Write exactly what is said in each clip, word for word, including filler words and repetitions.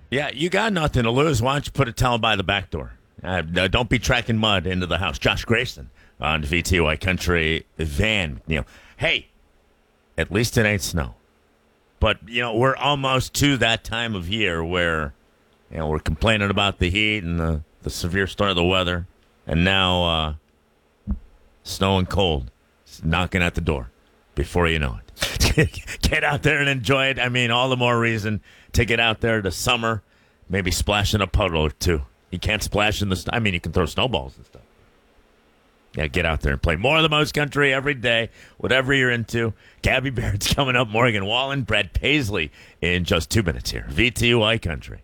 Yeah, you got nothing to lose. Why don't you put a towel by the back door? Uh, don't be tracking mud into the house. Josh Grayson on V T Y Country Van. You know, hey, at least it ain't snow. But, you know, we're almost to that time of year where, you know, we're complaining about the heat and the, the severe start of the weather. And now uh, snow and cold is knocking at the door before you know it. Get out there and enjoy it. I mean, all the more reason to get out there to summer, maybe splash in a puddle or two. You can't splash in the snow. I mean, you can throw snowballs and stuff. Yeah, get out there and play more of the most country every day, whatever you're into. Gabby Barrett's coming up, Morgan Wallen, Brad Paisley in just two minutes here. V T Y Country.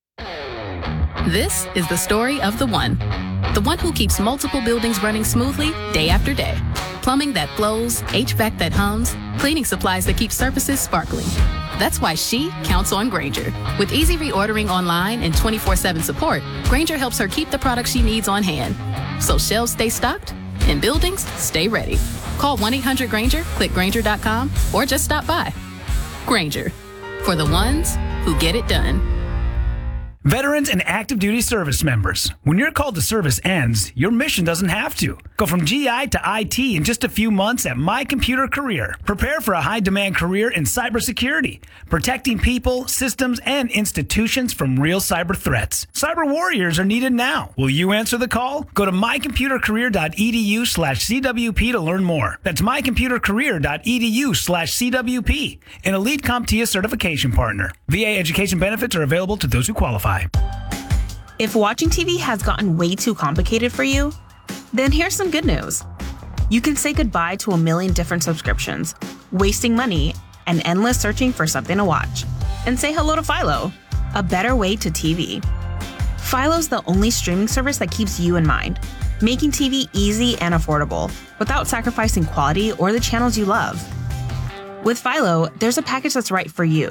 This is the story of the one. The one who keeps multiple buildings running smoothly day after day. Plumbing that flows, H V A C that hums, cleaning supplies that keep surfaces sparkling. That's why she counts on Grainger. With easy reordering online and twenty-four seven support, Grainger helps her keep the products she needs on hand. So shelves stay stocked and buildings stay ready. Call one eight hundred Grainger, click Grainger dot com, or just stop by. Grainger, for the ones who get it done. Veterans and active duty service members, when your call to service ends, your mission doesn't have to. Go from G I to I T in just a few months at My Computer Career. Prepare for a high-demand career in cybersecurity, protecting people, systems, and institutions from real cyber threats. Cyber warriors are needed now. Will you answer the call? Go to mycomputercareer.edu slash CWP to learn more. That's mycomputercareer.edu slash CWP, an Elite CompTIA certification partner. V A education benefits are available to those who qualify. If watching T V has gotten way too complicated for you, then here's some good news. You can say goodbye to a million different subscriptions, wasting money, and endless searching for something to watch. And say hello to Philo, a better way to T V. Philo's the only streaming service that keeps you in mind, making T V easy and affordable without sacrificing quality or the channels you love. With Philo, there's a package that's right for you.